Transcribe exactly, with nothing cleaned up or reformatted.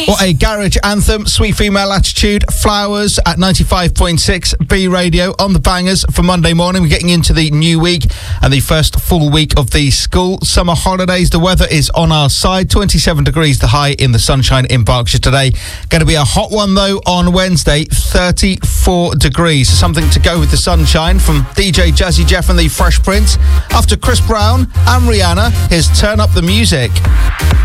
What a garage anthem. Sweet Female Attitude, Flowers at ninety-five point six B Radio on the bangers for Monday morning. We're getting into the new week and the first full week of the school summer holidays. The weather is on our side. twenty-seven degrees the high in the sunshine in Berkshire today. Going to be a hot one though on Wednesday, thirty-four degrees. Something to go with the sunshine from D J Jazzy Jeff and the Fresh Prince. After Chris Brown and Rihanna, here's Turn Up the Music.